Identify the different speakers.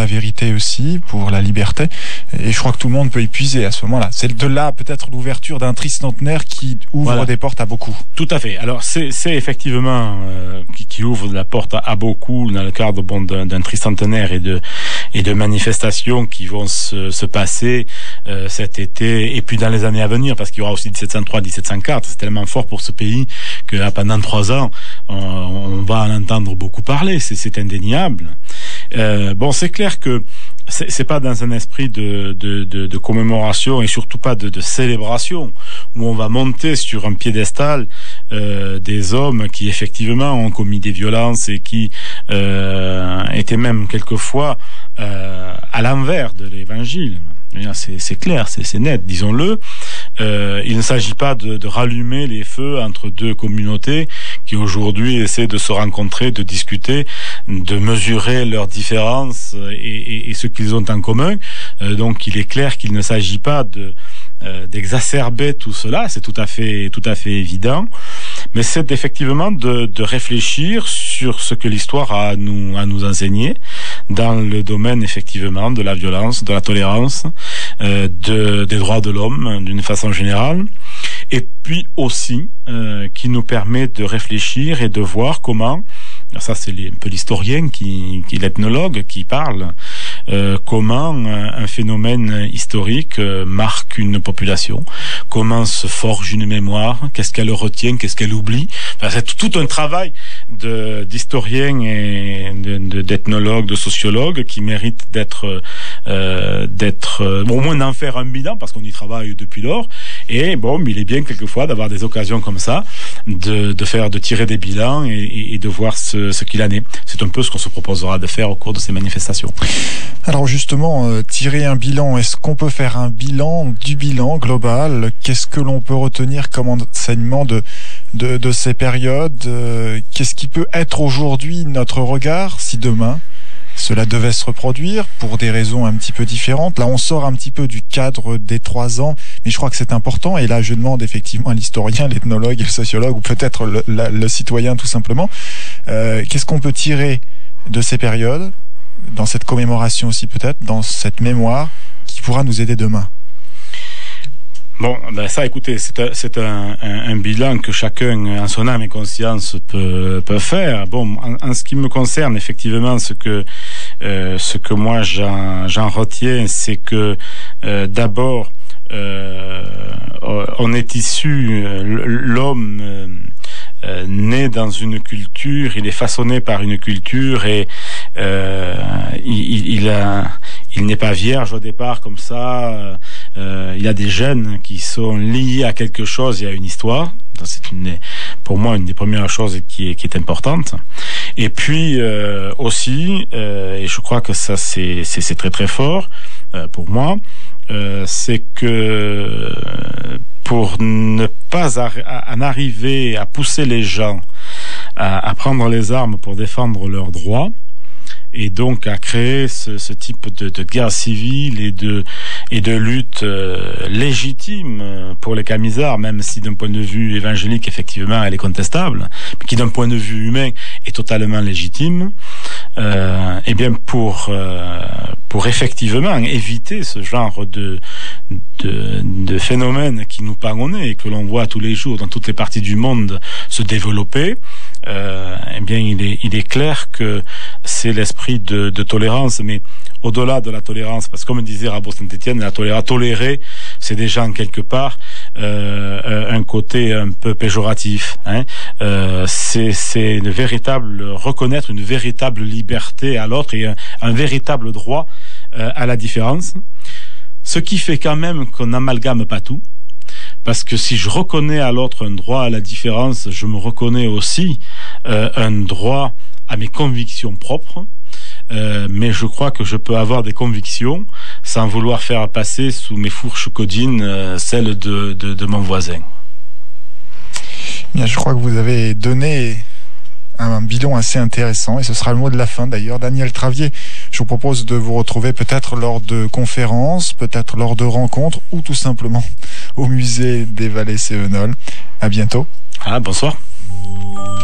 Speaker 1: la vérité aussi, pour la liberté. Et je crois que tout le monde peut y puiser à ce moment-là. C'est de là peut-être l'ouverture d'un tricentenaire qui ouvre des portes à beaucoup.
Speaker 2: Tout à fait. Alors c'est effectivement qui ouvre la porte à beaucoup dans le cadre d'un tricentenaire et de manifestations qui vont se passer cet été et puis dans les années à venir, parce qu'il y aura aussi 1703-1704. C'est tellement fort pour ce pays que là, pendant 3 ans, on va en entendre beaucoup parler. C'est indéniable. C'est clair que c'est pas dans un esprit de commémoration et surtout pas de célébration où on va monter sur un piédestal des hommes qui effectivement ont commis des violences et qui étaient même quelquefois à l'envers de l'évangile. C'est clair, c'est net, disons-le. Il ne s'agit pas de rallumer les feux entre deux communautés qui aujourd'hui essaient de se rencontrer, de discuter, de mesurer leurs différences et ce qu'ils ont en commun. Donc il est clair qu'il ne s'agit pas d'exacerber tout cela, c'est tout à fait évident, mais c'est effectivement de réfléchir sur ce que l'histoire a à nous enseigner dans le domaine effectivement de la violence, de la tolérance, des droits de l'homme d'une façon générale, et puis aussi qui nous permet de réfléchir et de voir comment, ça c'est un peu l'historien l'ethnologue qui parle, comment un phénomène historique marque une population, comment se forge une mémoire, qu'est-ce qu'elle retient, qu'est-ce qu'elle oublie. Enfin, c'est tout un travail d'historien et d'ethnologue, de sociologue qui mérite d'être au moins d'en faire un bilan parce qu'on y travaille depuis lors. Et il est bien quelquefois d'avoir des occasions comme ça, de tirer des bilans et de voir ce qu'il en est. C'est un peu ce qu'on se proposera de faire au cours de ces manifestations.
Speaker 1: Alors justement, tirer un bilan, est-ce qu'on peut faire un bilan du bilan global? Qu'est-ce que l'on peut retenir comme enseignement de ces périodes? Qu'est-ce qui peut être aujourd'hui notre regard si demain cela devait se reproduire pour des raisons un petit peu différentes? Là, on sort un petit peu du cadre des 3 ans, mais je crois que c'est important. Et là, je demande effectivement à l'historien, l'ethnologue et le sociologue, ou peut-être le citoyen tout simplement, qu'est-ce qu'on peut tirer de ces périodes, dans cette commémoration aussi peut-être, dans cette mémoire, qui pourra nous aider demain?
Speaker 2: Ça, écoutez, c'est un bilan que chacun, en son âme et conscience, peut faire. En ce qui me concerne, effectivement, ce que moi j'en retiens, c'est que d'abord, on est issu, l'homme né dans une culture, il est façonné par une culture et il n'est pas vierge au départ comme ça. Il y a des gènes qui sont liés à quelque chose et à une histoire. C'est pour moi une des premières choses qui est importante. Et puis aussi, et je crois que ça c'est très très fort pour moi, c'est que pour ne pas en arriver à pousser les gens à prendre les armes pour défendre leurs droits, et donc à créer ce type de guerre civile et de lutte légitime pour les Camisards, même si d'un point de vue évangélique, effectivement, elle est contestable, mais qui d'un point de vue humain est totalement légitime. Et bien pour effectivement éviter ce genre de phénomène qui nous pagonnait et que l'on voit tous les jours dans toutes les parties du monde se développer, eh bien il est clair que c'est l'esprit de tolérance, mais au-delà de la tolérance, parce que comme disait Rabot Saint-Étienne, tolérer, c'est déjà en quelque part un côté un peu péjoratif. C'est reconnaître une véritable liberté à l'autre et un véritable droit à la différence. Ce qui fait quand même qu'on n'amalgame pas tout. Parce que si je reconnais à l'autre un droit à la différence, je me reconnais aussi un droit à mes convictions propres. Mais je crois que je peux avoir des convictions sans vouloir faire passer sous mes fourches codines celles de mon voisin.
Speaker 1: Bien, je crois que vous avez donné un bilan assez intéressant et ce sera le mot de la fin d'ailleurs. Daniel Travier, je vous propose de vous retrouver peut-être lors de conférences, peut-être lors de rencontres ou tout simplement au musée des Vallées Cévenol. À bientôt.
Speaker 2: Bonsoir.